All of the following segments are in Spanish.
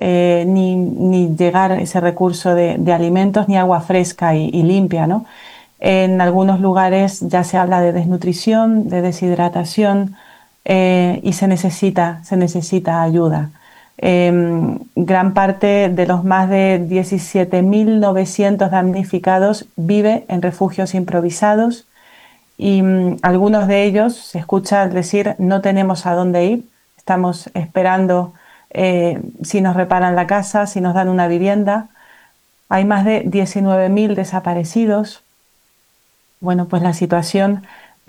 ni llegar ese recurso de alimentos ni agua fresca y limpia, ¿no? En algunos lugares ya se habla de desnutrición, de deshidratación y se necesita ayuda. Gran parte de los más de 17.900 damnificados vive en refugios improvisados y algunos de ellos se escucha decir no tenemos a dónde ir, estamos esperando si nos reparan la casa, si nos dan una vivienda. Hay más de 19.000 desaparecidos. Bueno, pues la situación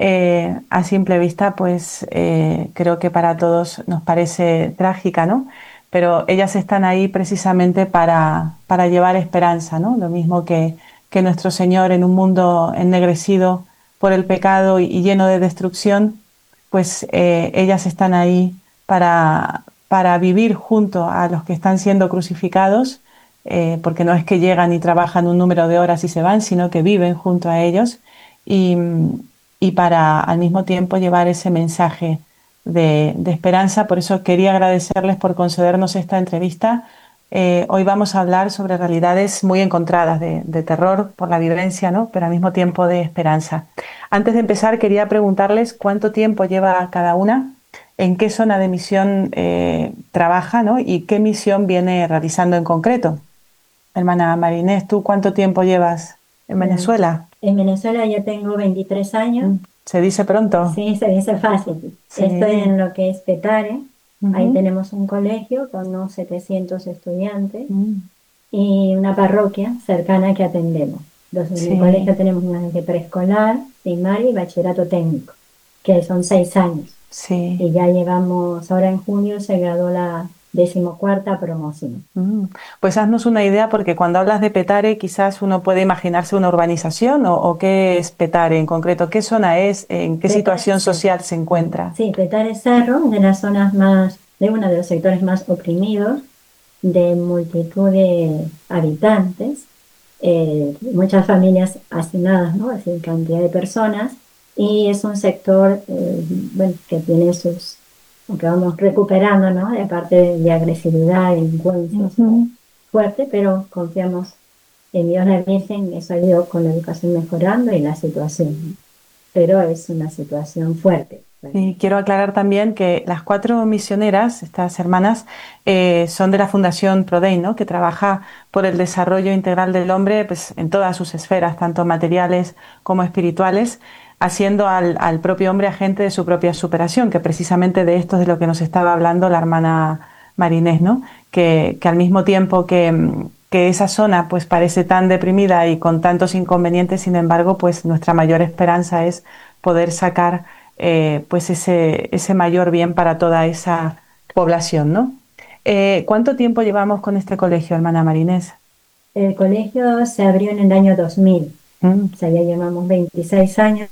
a simple vista, pues creo que para todos nos parece trágica, ¿no? Pero ellas están ahí precisamente para llevar esperanza, ¿no? Lo mismo que nuestro Señor en un mundo ennegrecido por el pecado y lleno de destrucción, pues ellas están ahí para vivir junto a los que están siendo crucificados, porque no es que llegan y trabajan un número de horas y se van, sino que viven junto a ellos y, y para al mismo tiempo llevar ese mensaje de esperanza. Por eso quería agradecerles por concedernos esta entrevista. Hoy vamos a hablar sobre realidades muy encontradas de terror por la vivencia, ¿no? Pero al mismo tiempo de esperanza. Antes de empezar, quería preguntarles cuánto tiempo lleva cada una, en qué zona de misión trabaja, ¿no? Y qué misión viene realizando en concreto. Hermana Marinés, ¿tú cuánto tiempo llevas en Bueno, Venezuela? en Venezuela ya tengo 23 años. ¿Se dice pronto? Sí, se dice fácil. Estoy Sí. en lo que es Petare. Ahí Ujú. tenemos un colegio con unos 700 estudiantes Mm. y una parroquia cercana que atendemos. Entonces, en el Sí, colegio tenemos desde preescolar, primaria y bachillerato técnico, que son 6 años. sí. Y ya llevamos, ahora en junio se graduó la 14ª promoción. Mm. Pues haznos una idea, porque cuando hablas de Petare, quizás uno puede imaginarse una urbanización o qué es Petare en concreto, qué zona es, en qué Petare, situación social se encuentra. sí, Petare Cerro es de las zonas más, de uno de los sectores más oprimidos, de multitud de habitantes, muchas familias hacinadas, ¿no? Así, cantidad de personas, y es un sector, bueno, que tiene sus, aunque vamos recuperando, ¿no? De parte de agresividad, delincuencia, o sea, Ujú. fuerte, pero confiamos en Dios la Virgen, eso ha ido con la educación mejorando y la situación, pero es una situación fuerte. Y quiero aclarar también que las cuatro misioneras, estas hermanas, son de la Fundación Prodei, ¿no? Que trabaja por el desarrollo integral del hombre, pues, en todas sus esferas, tanto materiales como espirituales, haciendo al propio hombre agente de su propia superación, que precisamente de esto es de lo que nos estaba hablando la hermana Marinés, ¿no? Que al mismo tiempo que esa zona pues parece tan deprimida y con tantos inconvenientes, sin embargo, pues nuestra mayor esperanza es poder sacar pues ese mayor bien para toda esa población, ¿no? ¿Cuánto tiempo llevamos con este colegio, hermana Marinés? El colegio se abrió en el año 2000, Mm. o sea, ya llevamos 26 años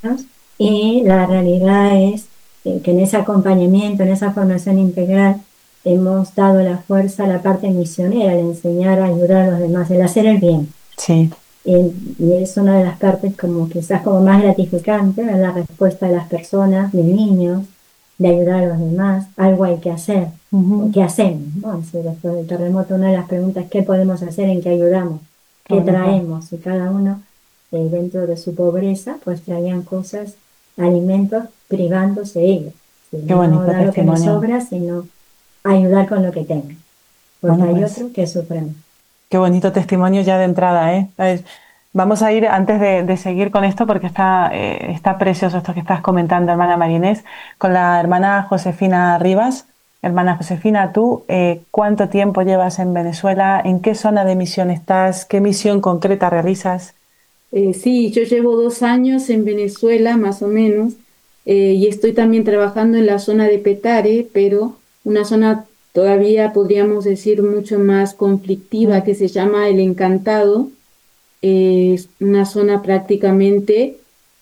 y la realidad es que en ese acompañamiento, en esa formación integral, hemos dado la fuerza a la parte misionera, el enseñar a ayudar a los demás, el hacer el bien. Sí. Y es una de las partes como quizás como más gratificante, ¿verdad? La respuesta de las personas, de niños, de ayudar a los demás. Algo hay que hacer. Ujú. ¿Qué hacemos? ¿No? Es decir, después del terremoto, una de las preguntas, ¿qué podemos hacer? ¿En qué ayudamos? Qué ¿Qué bonito. traemos? Y cada uno, dentro de su pobreza, pues traían cosas, alimentos, privándose ellos. Si Qué no bonito dar lo que nos testimonio. sobra, sino ayudar con lo que tengan. Porque Bueno, hay pues otros que sufren. qué bonito testimonio ya de entrada, ¿eh? A ver, vamos a ir antes de seguir con esto porque está precioso esto que estás comentando, hermana Marinés, con la hermana Josefina Rivas. Hermana Josefina, ¿tú cuánto tiempo llevas en Venezuela? ¿En qué zona de misión estás? ¿Qué misión concreta realizas? Sí, yo llevo 2 años en Venezuela, más o menos, y estoy también trabajando en la zona de Petare, pero una zona todavía podríamos decir mucho más conflictiva Mm. que se llama El Encantado. Es una zona prácticamente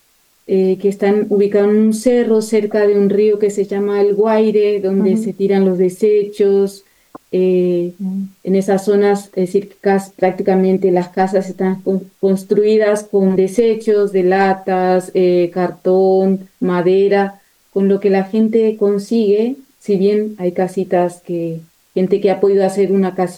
que están ubicados en un cerro cerca de un río que se llama El Guaire, donde Ujú. se tiran los desechos. eh, Mm. en esas zonas, es decir, prácticamente las casas están construidas con desechos de latas, cartón, madera, con lo que la gente consigue, si bien hay casitas gente que ha podido hacer una casa